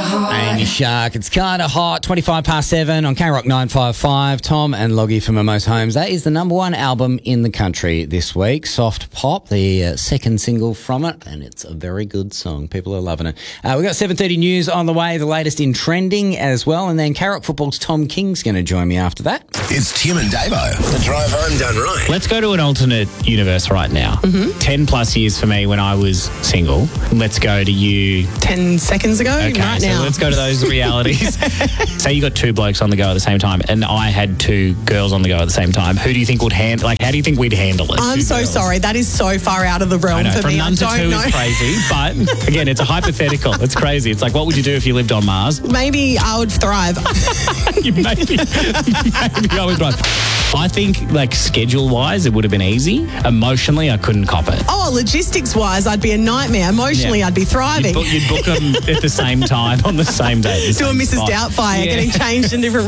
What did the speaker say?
Amy Shark, it's kind of hot. 25 past 7 on K-Rock 955. Tom and Loggy from Mimosa Homes. That is the number one album in the country this week. Soft Pop, the second single from it, and it's a very good song. People are loving it. We've got 7:30 news on the way, the latest in trending as well, and then K-Rock Football's Tom King's going to join me after that. It's Tim and Davo. The drive home done right. Let's go to an alternate universe right now. 10 plus years for me when I was single. Let's go to you 10 seconds ago, Okay, right so now. let's go to those realities. Say you got two blokes on the go at the same time, and I had two girls on the go at the same time. Who do you think would handle? Like, how do you think we'd handle it? I'm so sorry. That is so far out of the realm I know, for from me. none I to don't two know. is crazy, but again, it's a hypothetical. It's crazy. It's like, what would you do if you lived on Mars? Maybe I would thrive. maybe I would drive. I think, like, schedule-wise, it would have been easy. Emotionally, I couldn't cop it. Oh, logistics-wise, I'd be a nightmare. Emotionally, I'd be thriving. You'd book them at the same time on the same day. Doing Mrs. Doubtfire, getting changed in different